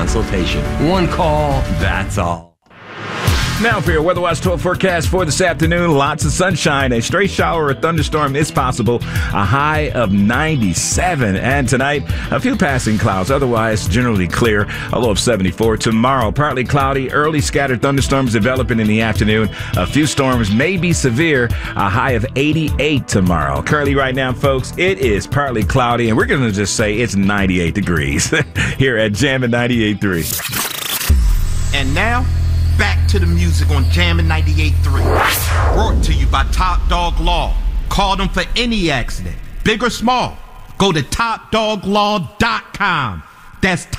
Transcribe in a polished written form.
consultation. One call. That's all. Now for your Weather Watch 12 forecast for this afternoon. Lots of sunshine. A stray shower or thunderstorm is possible. A high of 97. And tonight, a few passing clouds. Otherwise, generally clear. A low of 74. Tomorrow, partly cloudy. Early scattered thunderstorms developing in the afternoon. A few storms may be severe. A high of 88 tomorrow. Currently right now, folks, it is partly cloudy. And we're going to just say it's 98 degrees here at Jammin' 98.3. And now, back to the music on Jammin' 98.3. Brought to you by Top Dog Law. Call them for any accident, big or small. Go to TopDogLaw.com. That's